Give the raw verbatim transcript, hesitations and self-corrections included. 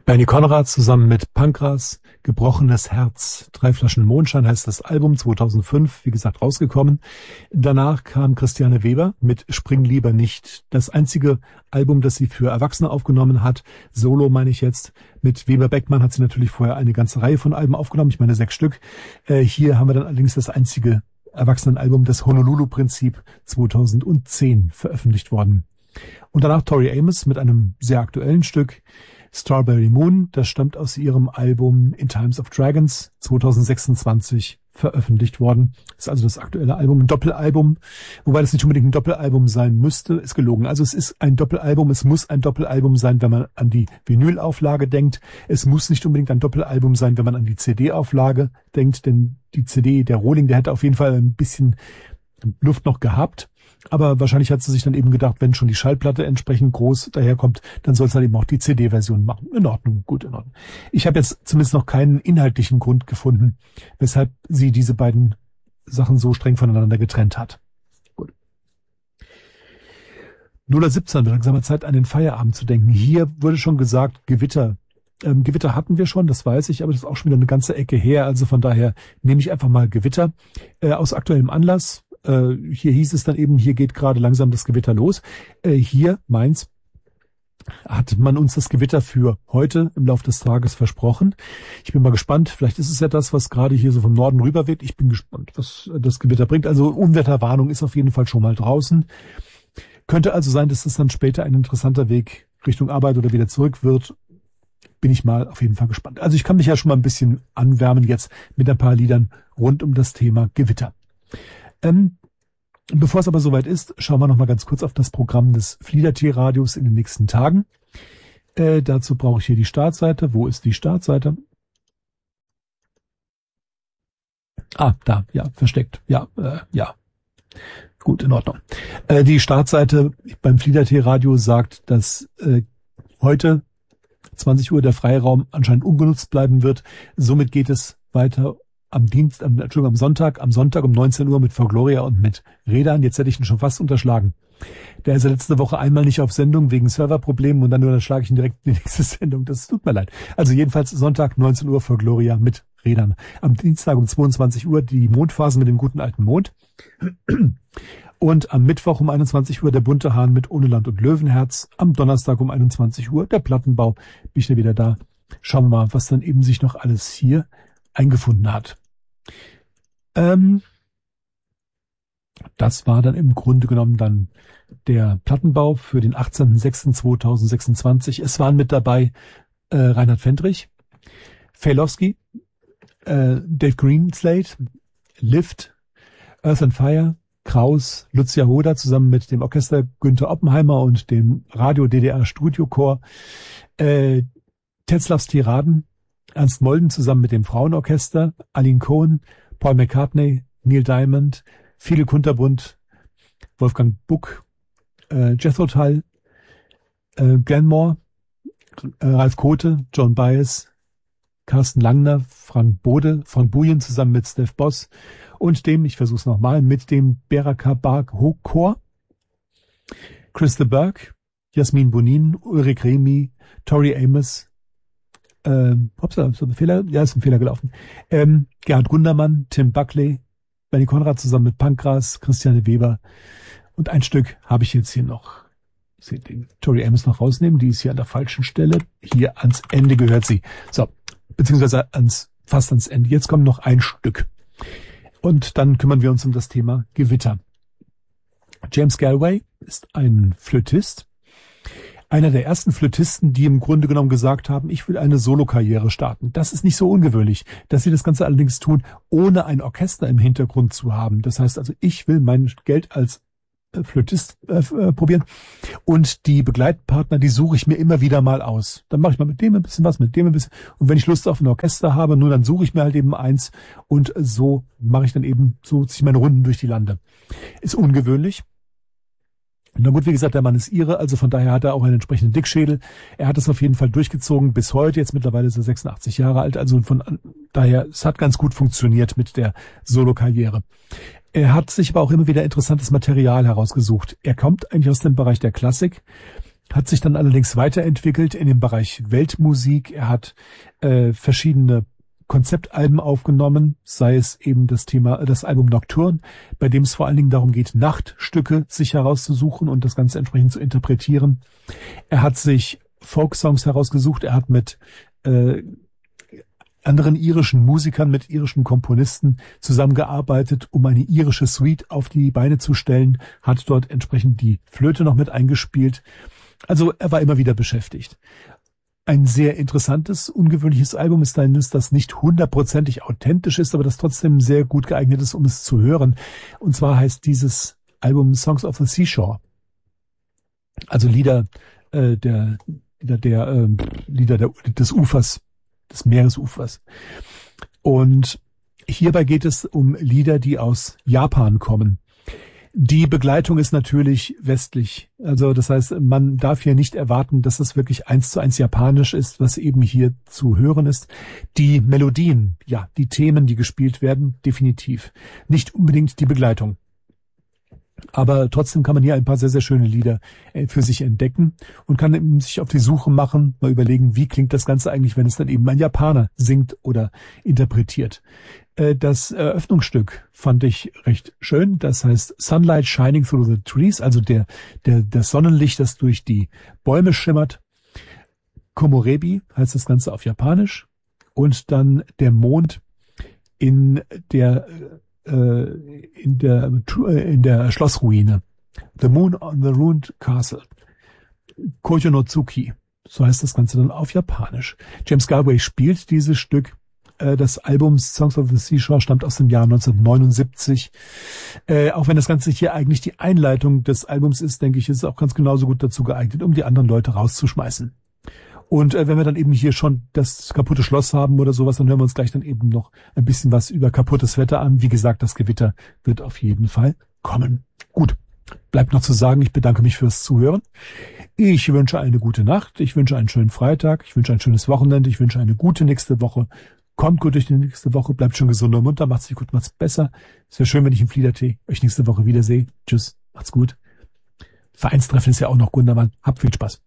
Bernie Conrad zusammen mit Pankras, Gebrochenes Herz. Drei Flaschen Mondschein heißt das Album, zweitausendfünf, wie gesagt, rausgekommen. Danach kam Christiane Weber mit Spring lieber nicht. Das einzige Album, das sie für Erwachsene aufgenommen hat, Solo meine ich jetzt. Mit Weber Beckmann hat sie natürlich vorher eine ganze Reihe von Alben aufgenommen, ich meine sechs Stück. Äh, hier haben wir dann allerdings das einzige Erwachsenenalbum, das Honolulu-Prinzip, zweitausendzehn veröffentlicht worden. Und danach Tori Amos mit einem sehr aktuellen Stück, Strawberry Moon, das stammt aus ihrem Album In Times of Dragons, zweitausendsechsundzwanzig veröffentlicht worden. Das ist also das aktuelle Album, ein Doppelalbum, wobei das nicht unbedingt ein Doppelalbum sein müsste, ist gelogen. Also es ist ein Doppelalbum, es muss ein Doppelalbum sein, wenn man an die Vinylauflage denkt. Es muss nicht unbedingt ein Doppelalbum sein, wenn man an die C D-Auflage denkt, denn die C D, der Rohling, der hätte auf jeden Fall ein bisschen Luft noch gehabt. Aber wahrscheinlich hat sie sich dann eben gedacht, wenn schon die Schallplatte entsprechend groß daherkommt, dann soll es halt eben auch die C D-Version machen. In Ordnung, gut, in Ordnung. Ich habe jetzt zumindest noch keinen inhaltlichen Grund gefunden, weshalb sie diese beiden Sachen so streng voneinander getrennt hat. Gut. null Uhr siebzehn, mit langsamer Zeit an den Feierabend zu denken. Hier wurde schon gesagt, Gewitter. Ähm, Gewitter hatten wir schon, das weiß ich, aber das ist auch schon wieder eine ganze Ecke her. Also von daher nehme ich einfach mal Gewitter äh, aus aktuellem Anlass. Hier hieß es dann eben, hier geht gerade langsam das Gewitter los. Hier, Mainz, hat man uns das Gewitter für heute im Laufe des Tages versprochen. Ich bin mal gespannt. Vielleicht ist es ja das, was gerade hier so vom Norden rüber weht. Ich bin gespannt, was das Gewitter bringt. Also Unwetterwarnung ist auf jeden Fall schon mal draußen. Könnte also sein, dass es dann später ein interessanter Weg Richtung Arbeit oder wieder zurück wird. Bin ich mal auf jeden Fall gespannt. Also ich kann mich ja schon mal ein bisschen anwärmen jetzt mit ein paar Liedern rund um das Thema Gewitter. Ähm, bevor es aber soweit ist, schauen wir noch mal ganz kurz auf das Programm des Fliedertierradios in den nächsten Tagen. Äh, dazu brauche ich hier die Startseite. Wo ist die Startseite? Ah, da, ja, versteckt. Ja, äh, ja. Gut, in Ordnung. Äh, die Startseite beim Fliedertierradio sagt, dass äh, heute zwanzig Uhr der Freiraum anscheinend ungenutzt bleiben wird. Somit geht es weiter am Dienst, am, Entschuldigung, am Sonntag, am Sonntag um neunzehn Uhr mit Frau Gloria und mit Redan. Jetzt hätte ich ihn schon fast unterschlagen. Der ist ja letzte Woche einmal nicht auf Sendung wegen Serverproblemen und dann nur, dann schlage ich ihn direkt in die nächste Sendung. Das tut mir leid. Also jedenfalls Sonntag neunzehn Uhr Frau Gloria mit Redan. Am Dienstag um zweiundzwanzig Uhr die Mondphasen mit dem guten alten Mond. Und am Mittwoch um einundzwanzig Uhr der bunte Hahn mit Ohne Land und Löwenherz. Am Donnerstag um einundzwanzig Uhr der Plattenbau. Bin ich da wieder da. Schauen wir mal, was dann eben sich noch alles hier eingefunden hat. Ähm, das war dann im Grunde genommen dann der Plattenbau für den achtzehnten sechsten zweitausendsechsundzwanzig. Es waren mit dabei äh, Reinhard Fendrich, Failowski, äh, Dave Greenslade, Lift, Earth and Fire, Kraus, Lucia Hoda zusammen mit dem Orchester Günther Oppenheimer und dem Radio D D R Studiochor, äh, Tetzlaffs Tiraden, Ernst Molden zusammen mit dem Frauenorchester, Aline Cohen, Paul McCartney, Neil Diamond, Viele Kunterbund, Wolfgang Buck, äh, Jethro Tull, äh, Glenmore, äh, Ralf Kote, John Baez, Carsten Langner, Frank Bode, Frank Bujen zusammen mit Steph Boss und dem, ich versuche es nochmal, mit dem Beraka Bar Chor, Chris de Burgh, Jasmin Bonin, Ulrich Remy, Tori Amos, Ähm, hoppsa, ist das ein Fehler? Ja, ist ein Fehler gelaufen. Ähm, Gerhard Gundermann, Tim Buckley, Bernie Conrad zusammen mit Pankras, Christiane Weber. Und ein Stück habe ich jetzt hier noch. Sie den Tori Amos noch rausnehmen. Die ist hier an der falschen Stelle. Hier ans Ende gehört sie. So, beziehungsweise ans, fast ans Ende. Jetzt kommt noch ein Stück. Und dann kümmern wir uns um das Thema Gewitter. James Galway ist ein Flötist. Einer der ersten Flötisten, die im Grunde genommen gesagt haben, ich will eine Solokarriere starten. Das ist nicht so ungewöhnlich, dass sie das Ganze allerdings tun, ohne ein Orchester im Hintergrund zu haben. Das heißt also, ich will mein Geld als Flötist äh, äh, probieren und die Begleitpartner, die suche ich mir immer wieder mal aus. Dann mache ich mal mit dem ein bisschen was, mit dem ein bisschen. Und wenn ich Lust auf ein Orchester habe, nun dann suche ich mir halt eben eins und so mache ich dann eben, so ziehe ich meine Runden durch die Lande. Ist ungewöhnlich. Na gut, wie gesagt, der Mann ist Ire, also von daher hat er auch einen entsprechenden Dickschädel. Er hat es auf jeden Fall durchgezogen bis heute. Jetzt mittlerweile ist er sechsundachtzig Jahre alt, also von daher, es hat ganz gut funktioniert mit der Solokarriere. Er hat sich aber auch immer wieder interessantes Material herausgesucht. Er kommt eigentlich aus dem Bereich der Klassik, hat sich dann allerdings weiterentwickelt in dem Bereich Weltmusik. Er hat äh, verschiedene Konzeptalben aufgenommen, sei es eben das Thema, das Album Nocturne, bei dem es vor allen Dingen darum geht, Nachtstücke sich herauszusuchen und das Ganze entsprechend zu interpretieren. Er hat sich Folksongs herausgesucht, er hat mit äh, anderen irischen Musikern, mit irischen Komponisten zusammengearbeitet, um eine irische Suite auf die Beine zu stellen, hat dort entsprechend die Flöte noch mit eingespielt. Also er war immer wieder beschäftigt. Ein sehr interessantes, ungewöhnliches Album ist eines, das nicht hundertprozentig authentisch ist, aber das trotzdem sehr gut geeignet ist, um es zu hören. Und zwar heißt dieses Album Songs of the Seashore. Also Lieder äh, der Lieder der äh, Lieder der, des Ufers, des Meeresufers. Und hierbei geht es um Lieder, die aus Japan kommen. Die Begleitung ist natürlich westlich. Also das heißt, man darf hier nicht erwarten, dass es wirklich eins zu eins japanisch ist, was eben hier zu hören ist. Die Melodien, ja, die Themen, die gespielt werden, definitiv. Nicht unbedingt die Begleitung. Aber trotzdem kann man hier ein paar sehr, sehr schöne Lieder für sich entdecken und kann eben sich auf die Suche machen, mal überlegen, wie klingt das Ganze eigentlich, wenn es dann eben ein Japaner singt oder interpretiert. Das Eröffnungsstück fand ich recht schön. Das heißt Sunlight Shining Through the Trees, also der, der, das Sonnenlicht, das durch die Bäume schimmert. Komorebi heißt das Ganze auf Japanisch. Und dann der Mond in der in der in der Schlossruine. The Moon on the Ruined Castle. Koyo no Tsuki. So heißt das Ganze dann auf Japanisch. James Galway spielt dieses Stück. Das Album Songs of the Seashore stammt aus dem Jahr neunzehnhundertneunundsiebzig. Äh, auch wenn das Ganze hier eigentlich die Einleitung des Albums ist, denke ich, ist es auch ganz genauso gut dazu geeignet, um die anderen Leute rauszuschmeißen. Und äh, wenn wir dann eben hier schon das kaputte Schloss haben oder sowas, dann hören wir uns gleich dann eben noch ein bisschen was über kaputtes Wetter an. Wie gesagt, das Gewitter wird auf jeden Fall kommen. Gut, bleibt noch zu sagen, ich bedanke mich fürs Zuhören. Ich wünsche eine gute Nacht, ich wünsche einen schönen Freitag, ich wünsche ein schönes Wochenende, ich wünsche eine gute nächste Woche. Kommt gut durch die nächste Woche, bleibt schon gesund und munter, macht's sich gut, macht's besser. Es wäre schön, wenn ich im Fliedertee euch nächste Woche wiedersehe. Tschüss, macht's gut. Vereinstreffen ist ja auch noch Gundermann. Habt viel Spaß.